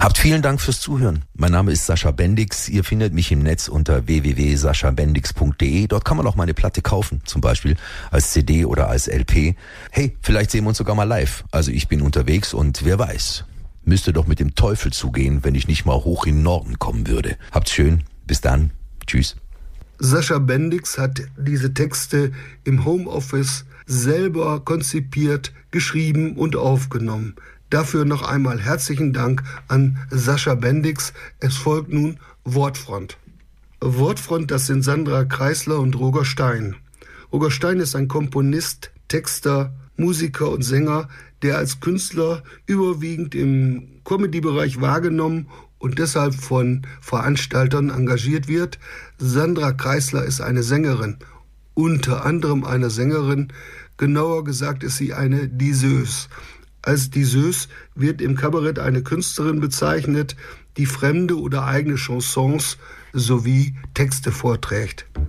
Habt vielen Dank fürs Zuhören. Mein Name ist Sascha Bendix. Ihr findet mich im Netz unter www.saschabendix.de. Dort kann man auch meine Platte kaufen, zum Beispiel als CD oder als LP. Hey, vielleicht sehen wir uns sogar mal live. Also ich bin unterwegs und wer weiß, müsste doch mit dem Teufel zugehen, wenn ich nicht mal hoch in den Norden kommen würde. Habt's schön. Bis dann. Tschüss. Sascha Bendix hat diese Texte im Homeoffice selber konzipiert, geschrieben und aufgenommen. Dafür noch einmal herzlichen Dank an Sascha Bendix. Es folgt nun Wortfront. Wortfront, das sind Sandra Kreisler und Roger Stein. Roger Stein ist ein Komponist, Texter, Musiker und Sänger, der als Künstler überwiegend im Comedy-Bereich wahrgenommen und deshalb von Veranstaltern engagiert wird. Sandra Kreisler ist eine Sängerin, unter anderem eine Sängerin, genauer gesagt ist sie eine Diseuse. Als Diseuse wird im Kabarett eine Künstlerin bezeichnet, die fremde oder eigene Chansons sowie Texte vorträgt.